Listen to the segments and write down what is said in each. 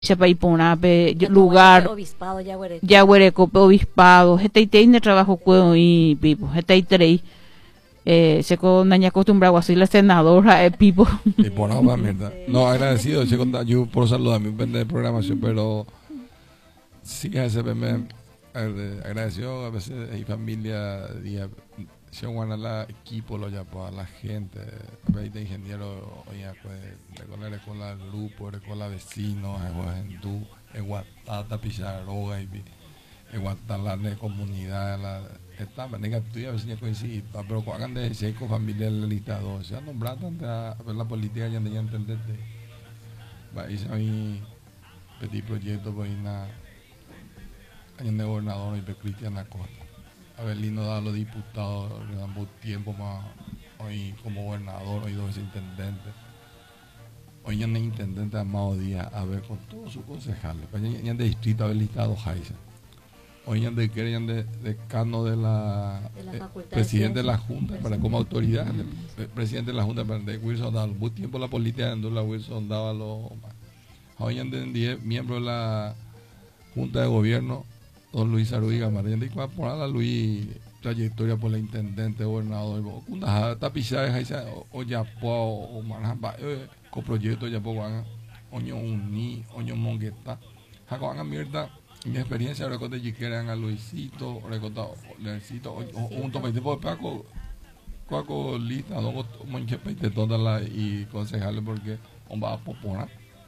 Chapaipona, lugar, obispado, Yaguarecope, obispado, este de trabajo cuero y pipo, este se con naña acostumbrado así la senadora pipo. Y por no, mierda. No, agradecido, yo por saludar mi de programación, pero sí que ese me agradeció a veces y familia día se van a la equipo lo ya pues a la gente de ingeniero oye pues con la grupo con la vecino en tu en Guatata Picharoga y en Guatala de comunidad la esta manera tuya a veces coincide pero cuando hagan de seco familia el listado se han nombrado antes a ver la política ya de entenderte va a ir a pedir proyectos pues una año de gobernador y de Cristian Acosta. Abelino da a los diputados, le damos tiempo más hoy como gobernador, hoy dos intendentes. Hoy ya no es intendente Amado Díaz, a ver con todos sus concejales. Ya de distrito, haber listado Jaiza. Hoy ya de decano de la presidente de la Junta, para como autoridad, presidente de la Junta, para de Wilson Dávalo. Mucho tiempo la política de la Wilson Dávalo. Hoy ya de 10 miembros de la Junta de Gobierno. Don Luis Aruiga María, por la Luis trayectoria por la intendente, gobernador, una tapizada o ya o manjamba con proyectos ya por van oño uni oño mongueta hagan mierda mi experiencia recorte y quieran a Luisito recorta Luisito un tope tipo de paco cuaco lista no monche peite toda la y concejales porque on va a popona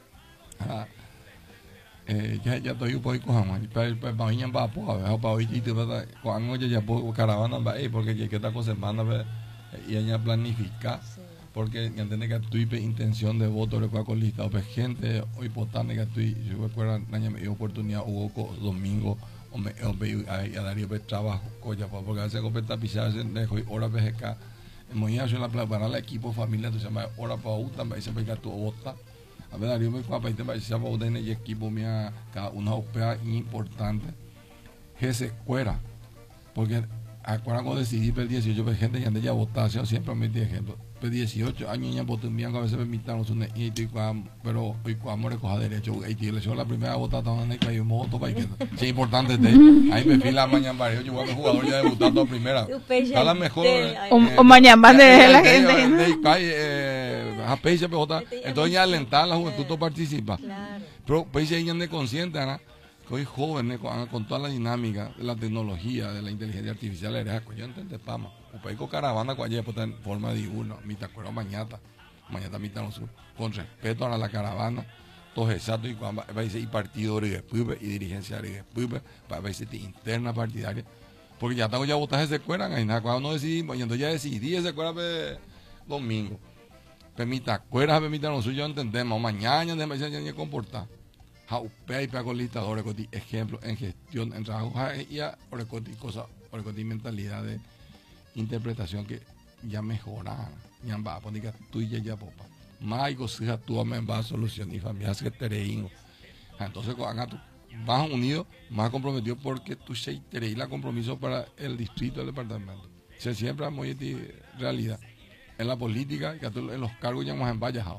ya estoy un poco con para mañana va a poder para hoy te va a cuando ya por caravana va porque ya que está con semana y ella planifica porque ya tiene que tuve intención de voto de cuál lista pues gente hoy potable que estoy yo recuerdo año me dio oportunidad hubo domingo o me a Darío pues trabajo coya porque hace completar pisarse dejo hora PGK muy en la para el equipo familia se llama hora para también se pega tu vota a ver, Darío me fue a pedir para ese boden y equipo mía cada una opera importante que se cuera porque cuando decidí per 18 pues gente ya votación siempre me di ejemplo per 18 años ya voté bien a veces me invitaron pero hoy cuando recoja derecho y le hizo la primera votación en el voto para que es importante ahí me fila mañana para yo voy a jugador ya debutando a primera a la mejor o mañana de la gente a pecha entonces ya alentar a la juventud to participa pero pecha ya no es consciente ¿no? Que hoy jóvenes con toda la dinámica de la tecnología de la inteligencia artificial yo entiendo pama o país con caravana cuando en forma diurna mi te acuerdo mañana mitad no sur con respeto a la caravana todo exacto y cuando va a ser partido y dirigencia para ver si interna partidaria porque ya tengo ya votaje se cueran ahí nada cuando no decidimos y entonces ya decidí ese cuera domingo permita cueras permita no suyo entendemos mañana de mañana comportar jaupea y para con listadores ejemplo en gestión en trabajo y cosas mentalidad de interpretación que ya mejoran ya va a poner tú y ya popa más cosas tú me va a solucionar y familias que te reín entonces cuando vas unido más comprometido porque tú se tenéis la compromiso para el distrito del departamento se siempre muy realidad en la política en los cargos ya hemos emballajado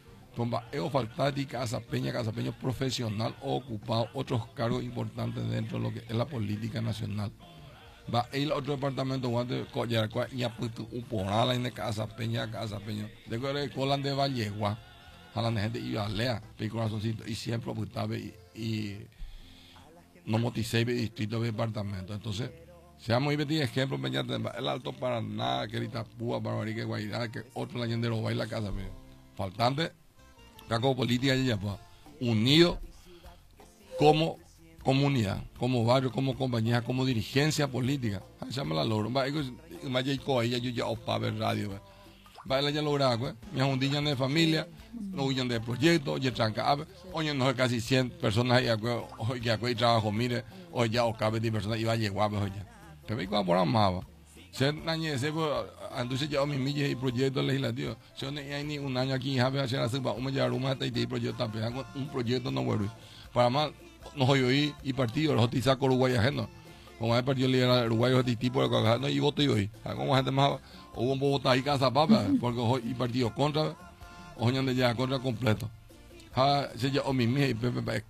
faltar de casapeño profesional o ocupado otros cargos importantes dentro de lo que es la política nacional. Va a ir a otro departamento y ha puesto un porala en casapeña. De que colan de Vallegua, a la gente iba a leer, corazoncito, y siempre ocultaba y no moticé el distrito de departamento. Entonces, seamos muy ejemplo, el Alto Paraná, que Itapúa, Barbarique, Guairá, que otro la gente lo va a ir a la casa. Faltante. Como política ya pues, unido como comunidad, como barrio, como compañía, como dirigencia política. Se llama la logro. Va a yo ya opa ver radio. Va a ya lograr, pues. Mi hundilla de familia, no huyen de proyectos, oye tranca, oye no es casi 100 personas hoy ya hoy trabajo, mire, hoy ya o cabe de personas iba a llegar, pues oye. Pero hay que por más. Entonces ya mi millas y proyectos legislativos. Si no hay ni un año aquí, Javier, hacer así, vamos a llevar un proyecto no vuelve. Para más, no soy y partido, los otros saco Uruguay ajeno. Como el partido liberal Uruguay, los tipos de no y voto y como gente más, hubo un voto ahí casa papa, porque hoy y partido contra, hoy donde ya contra completo. ha se ya o mi mi